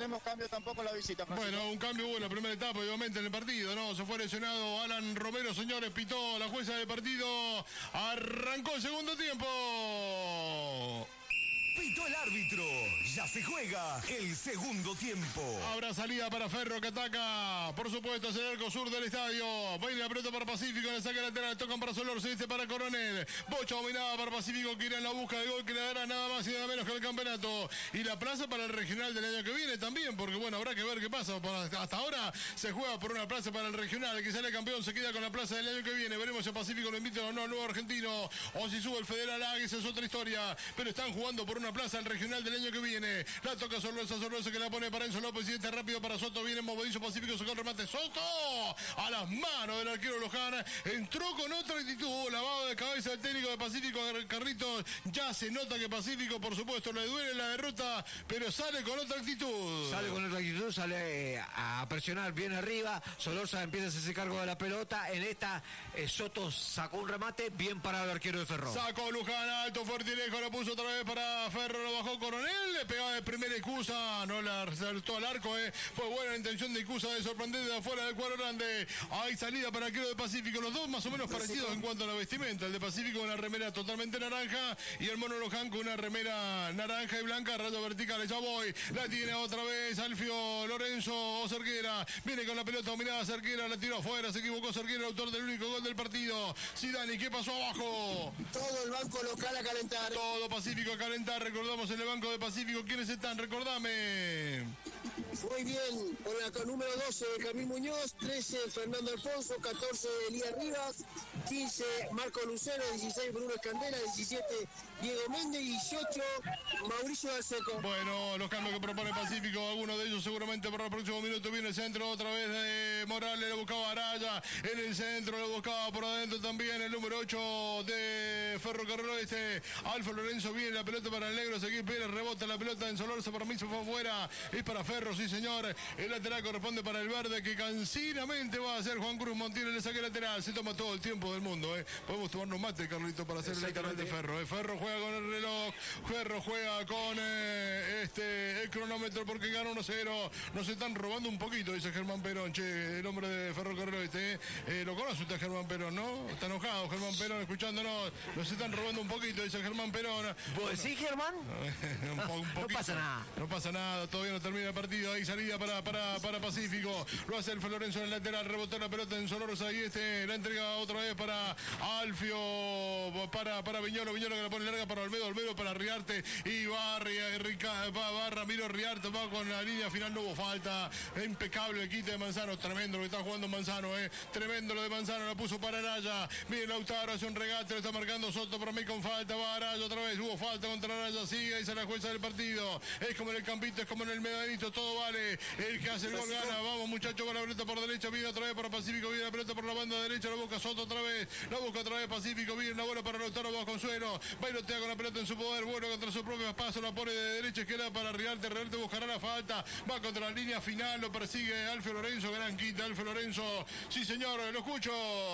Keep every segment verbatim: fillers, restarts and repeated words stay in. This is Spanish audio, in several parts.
tenemos cambio tampoco en la visita, Francisco. Bueno, un cambio hubo en la primera etapa, obviamente, en el partido, ¿no? Se fue lesionado Alan Romero, señores, pitó la jueza del partido. Arrancó el segundo tiempo. Pitó el árbitro. Ya se juega el segundo tiempo. Habrá salida para Ferro que ataca, por supuesto, hacia el arco sur del estadio. Va a ir la pelota para Pacífico, en el saque lateral, tocan para Solor, se dice para Coronel. Bocha dominada para Pacífico, que irá en la busca de gol que le dará nada más y nada menos que el campeonato. Y la plaza para el regional del año que viene también, porque bueno, habrá que ver qué pasa. Hasta ahora se juega por una plaza para el regional. El que sale campeón se queda con la plaza del año que viene. Veremos si Pacífico lo invita o no al nuevo argentino, o si sube el Federal A, esa es otra historia. Pero están jugando por una plaza al regional del año que viene. La toca Sorlosa, Sorlosa que la pone para Enzo López, siguiente rápido para Soto, viene movedizo Pacífico, sacó el remate Soto a las manos del arquero Lojana, entró con otra actitud, lavado de cabeza el técnico de Pacífico, Carlitos. Ya se nota que Pacífico, por supuesto, le duele la derrota, pero sale con otra actitud. Sale con otra actitud, sale a presionar bien arriba. Solorza empieza a hacerse cargo de la pelota. En esta, eh, Soto sacó un remate bien para el arquero de Ferro. Sacó Luján, alto, fuerte y lejos, lo puso otra vez para Ferro, lo bajó Coronel, le pegaba de primera Icusa, no la saltó al arco, eh. Fue buena la intención de Icusa de sorprender de afuera del cuadro grande. Hay salida para el arquero de Pacífico, los dos más o menos parecidos en cuanto a la vestimenta. El de Pacífico con una remera totalmente naranja y el mono Loján con una remera naranja y blanca, rayo verticales. Ya voy, la tiene otra vez Alfio Lorenzo Cerquera, viene con la pelota dominada Cerquera, la tiró afuera, se equivocó Cerquera, el autor del único gol del partido. Zidane, ¿qué pasó abajo? Todo el banco local a calentar. Todo Pacífico a calentar, recordamos en el banco de Pacífico, ¿quiénes están? Recordame. Muy bien, con la con número doce Benjamín Muñoz, trece Fernando Alfonso, catorce Elías Rivas, quince Marco Lucero, dieciséis Bruno Escandela, diecisiete Diego Méndez, dieciocho Mauricio Dalseco. Bueno, los cambios que propone Pacífico, algunos de ellos seguramente para el próximo minuto. Viene el centro otra vez de Morales, lo buscaba Araya en el centro, lo buscaba por adentro también el número ocho de Ferrocarril Oeste, Alfa Lorenzo. Viene la pelota para el negro, Seguir Pérez, rebota la pelota en Solorza, para mí se fue afuera, es para Ferro, sí señor. El lateral corresponde para el verde, que cansinamente va a hacer Juan Cruz Montiel, le saque lateral. Se toma todo el tiempo del mundo, ¿eh? Podemos tomarnos mate, Carlito, para hacer el lateral de Ferro. ¿eh? Ferro juega con el reloj, Ferro juega con eh, este el cronómetro porque gana uno cero. Nos están robando un poquito, dice Germán Perón, che, el hombre de Ferrocarril Oeste. ¿eh? Eh, lo conoce usted, Germán Perón, ¿no? Está enojado Germán Perón escuchándonos. Nos están robando un poquito, dice Germán Perón. ¿Vos Bueno, decís, Germán? un po, un No pasa nada. No pasa nada, todavía no termina el partido. Hay salida para, para, para Pacífico. Lo hace el Lorenzo en el lateral, rebotó la pelota en Solorza y este la entrega otra vez para Alfio, para, para Viñolo, Viñolo que la pone larga para Olmedo, Olmedo para Riarte y va, Rica, va, va Ramiro Riarte, va con la línea final, no hubo falta. Impecable el quite de Manzano, tremendo lo que está jugando Manzano, eh. Tremendo lo de Manzano, la puso para Araya. Miren, Lautaro hace un regate, lo está marcando Soto, para mí con falta, va Araya otra vez, hubo falta contra Araya, sigue, esa es la jueza del partido. Es como en el campito, es como en el medanito, todo vale. El que hace el gol gana, vamos muchachos, con la pelota por derecha, viene otra vez para Pacífico, viene la pelota por la banda derecha, la busca Soto otra vez, la busca otra vez Pacífico, viene la bola para Lautaro, va Consuelo, bailotea con la pelota en su poder, bueno contra su propio espacio, la pone de derecha, izquierda para Riarte, Riarte buscará la falta, va contra la línea final, lo persigue Alfio Lorenzo, gran quita, Alfio Lorenzo, sí señor, lo escucho.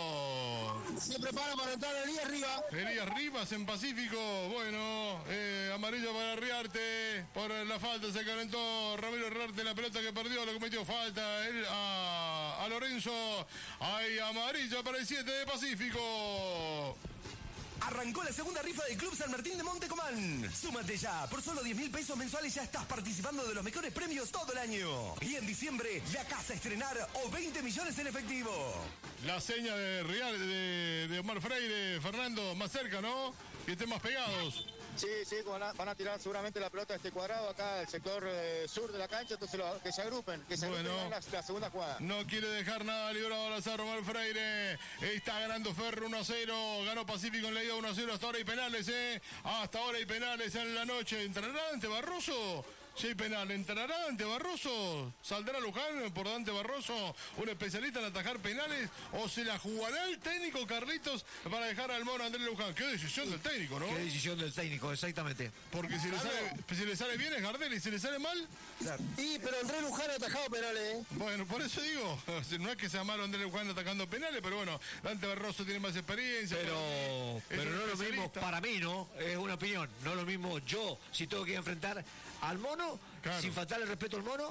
Se prepara para entrar Elías Rivas. Elías Rivas en Pacífico, bueno, eh, amarillo para Riarte, por la falta se calentó Ramiro Riarte, la pelota que perdió, lo cometió falta él, a, a Lorenzo, hay amarillo para el siete de Pacífico. Arrancó la segunda rifa del Club San Martín de Montecomán. Súmate ya, por solo diez mil pesos mensuales ya estás participando de los mejores premios todo el año. Y en diciembre, la casa a estrenar o veinte millones en efectivo. La seña de Real de, de Omar Freire, Fernando, más cerca, ¿no? Que estén más pegados. Sí, sí, van a, van a tirar seguramente la pelota de este cuadrado acá al sector eh, sur de la cancha, entonces lo, que se agrupen, que se bueno, agrupen en la, la segunda jugada. No quiere dejar nada librado al azar Omar Freire. Está ganando Ferro uno a cero, ganó Pacífico en la ida uno a cero, hasta ahora hay penales, ¿eh? Hasta ahora hay penales en la noche. ¿Entrará ante Barroso? Sí, hay penal. ¿Entrará ante Barroso? ¿Saldrá Luján por Dante Barroso, un especialista en atajar penales? ¿O se la jugará el técnico Carlitos para dejar al mono Andrés Luján? Qué decisión del técnico, ¿no? Qué decisión del técnico, exactamente. Porque si le sale, si le sale bien es Gardel y si le sale mal... Claro. Sí, pero Andrés Luján ha atajado penales, ¿eh? Bueno, por eso digo, no es que sea malo Andrés Luján atacando penales, pero bueno, Dante Barroso tiene más experiencia. Pero, pero no lo mismo, para mí, ¿no? Es una opinión. No lo mismo yo, si tengo que enfrentar al mono, claro, sin faltarle respeto al mono,